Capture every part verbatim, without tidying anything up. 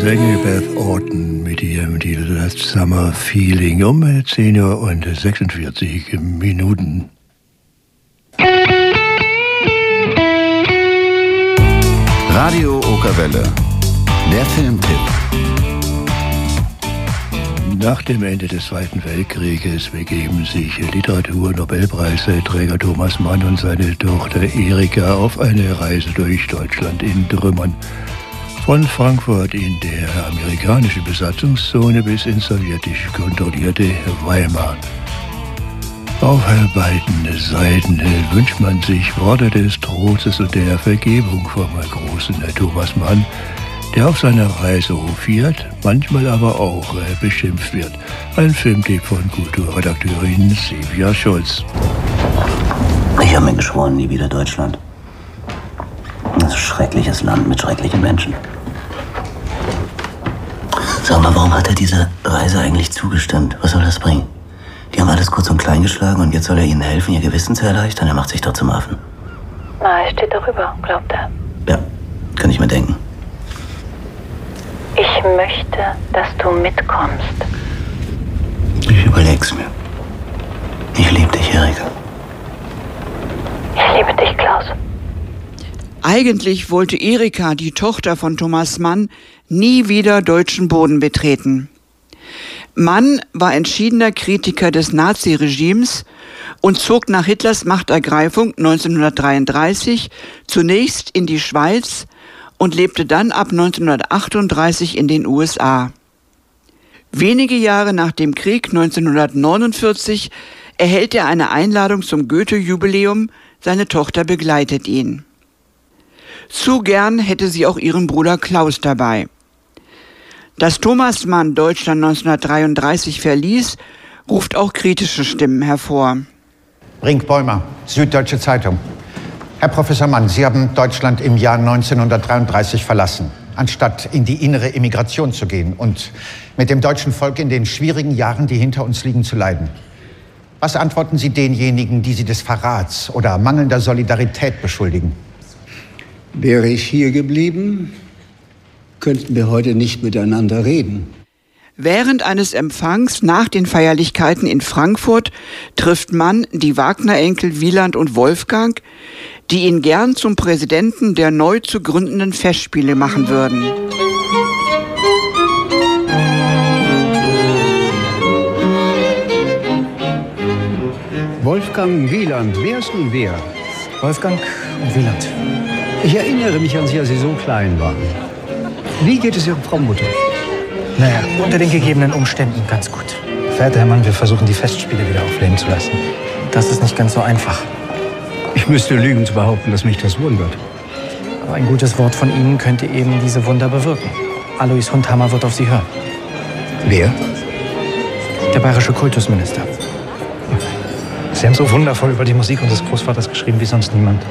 Sänger Beth Orton mit ihrem Titel Last Summer Feeling um zehn Uhr und sechsundvierzig Minuten. Radio Okerwelle, der Filmtipp. Nach dem Ende des Zweiten Weltkrieges begeben sich Literatur-Nobelpreisträger Thomas Mann und seine Tochter Erika auf eine Reise durch Deutschland in Trümmern. Von Frankfurt in der amerikanischen Besatzungszone bis ins sowjetisch kontrollierte Weimar. Auf beiden Seiten wünscht man sich Worte des Trostes und der Vergebung vom großen Thomas Mann, der auf seiner Reise hofiert, manchmal aber auch beschimpft wird. Ein Filmtipp von Kulturredakteurin Silvia Schulz. Ich habe mir geschworen, nie wieder Deutschland. Das ist ein schreckliches Land mit schrecklichen Menschen. Sag mal, warum hat er diese Reise eigentlich zugestimmt? Was soll das bringen? Die haben alles kurz und klein geschlagen und jetzt soll er ihnen helfen, ihr Gewissen zu erleichtern? Er macht sich doch zum Affen. Na, er steht darüber, glaubt er. Ja, kann ich mir denken. Ich möchte, dass du mitkommst. Ich überleg's mir. Ich liebe dich, Erika. Ich liebe dich, Klaus. Eigentlich wollte Erika, die Tochter von Thomas Mann, nie wieder deutschen Boden betreten. Mann war entschiedener Kritiker des Naziregimes und zog nach Hitlers Machtergreifung neunzehnhundertdreiunddreißig zunächst in die Schweiz und lebte dann ab neunzehnhundertachtunddreißig in den U S A. Wenige Jahre nach dem Krieg, neunzehnhundertneunundvierzig, erhält er eine Einladung zum Goethe-Jubiläum, seine Tochter begleitet ihn. Zu gern hätte sie auch ihren Bruder Klaus dabei. Dass Thomas Mann Deutschland neunzehnhundertdreiunddreißig verließ, ruft auch kritische Stimmen hervor. Brinkbäumer, Süddeutsche Zeitung. Herr Professor Mann, Sie haben Deutschland im Jahr neunzehnhundertdreiunddreißig verlassen, anstatt in die innere Emigration zu gehen und mit dem deutschen Volk in den schwierigen Jahren, die hinter uns liegen, zu leiden. Was antworten Sie denjenigen, die Sie des Verrats oder mangelnder Solidarität beschuldigen? Wäre ich hier geblieben, könnten wir heute nicht miteinander reden. Während eines Empfangs nach den Feierlichkeiten in Frankfurt trifft Mann die Wagner-Enkel Wieland und Wolfgang, die ihn gern zum Präsidenten der neu zu gründenden Festspiele machen würden. Wolfgang Wieland, wer ist nun wer? Wolfgang und Wieland. Ich erinnere mich an Sie, als Sie so klein waren. Wie geht es Ihrer Frau Mutter? Naja, unter den gegebenen Umständen ganz gut. Verehrter Herr Mann, wir versuchen, die Festspiele wieder aufleben zu lassen. Das ist nicht ganz so einfach. Ich müsste lügen zu behaupten, dass mich das wundert. Aber ein gutes Wort von Ihnen könnte eben diese Wunder bewirken. Alois Hundhammer wird auf Sie hören. Wer? Der bayerische Kultusminister. Sie haben so wundervoll über die Musik unseres Großvaters geschrieben wie sonst niemand.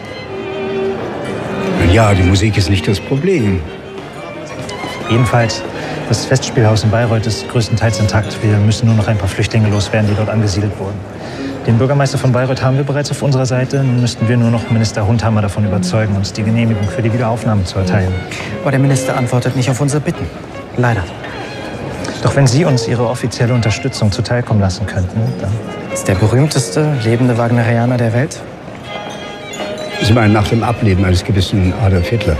Ja, die Musik ist nicht das Problem. Jedenfalls, das Festspielhaus in Bayreuth ist größtenteils intakt. Wir müssen nur noch ein paar Flüchtlinge loswerden, die dort angesiedelt wurden. Den Bürgermeister von Bayreuth haben wir bereits auf unserer Seite. Nun müssten wir nur noch Minister Hundhammer davon überzeugen, uns die Genehmigung für die Wiederaufnahme zu erteilen. Aber der Minister antwortet nicht auf unsere Bitten. Leider. Doch wenn Sie uns Ihre offizielle Unterstützung zuteilkommen lassen könnten, dann... Ist der berühmteste lebende Wagnerianer der Welt? Sie meinen nach dem Ableben eines gewissen Adolf Hitler.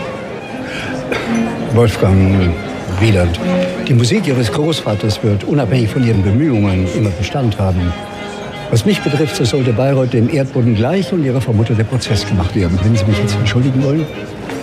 Wolfgang Wieland. Die Musik Ihres Großvaters wird unabhängig von Ihren Bemühungen immer Bestand haben. Was mich betrifft, so sollte Bayreuth dem Erdboden gleich und Ihrer Frau Mutter der Prozess gemacht werden. Wenn Sie mich jetzt entschuldigen wollen.